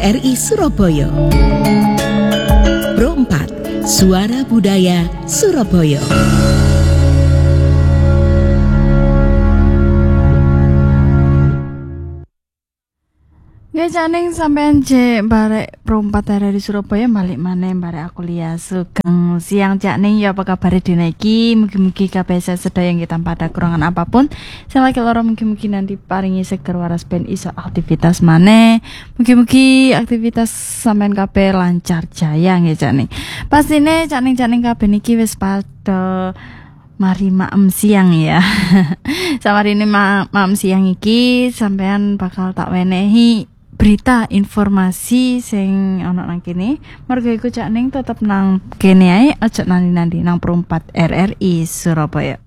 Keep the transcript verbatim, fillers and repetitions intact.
R I Surabaya. Pro empat, Suara Budaya Surabaya. Ya janing sampean je barek Pro empat R I Surabaya balik maneh barek aku Lia Sugeng siang janing ya apa kabar dina iki mugi-mugi kabeh sedaya yang tanpa ada kurangan apapun sing lagi lara mugi-mugi nanti paringi seger waras ben iso aktivitas maneh mugi-mugi aktivitas sampean kabeh lancar jaya nggih janing pastine janing-janing kabeh niki wis pada mari maem siang ya. Samarine ma maem siang iki sampean bakal tak wenehi berita informasi sing ana nang kene. Mergo iku cak ning tetep nang kene ae aja nanti-nanti nang Pro empat R R I Surabaya.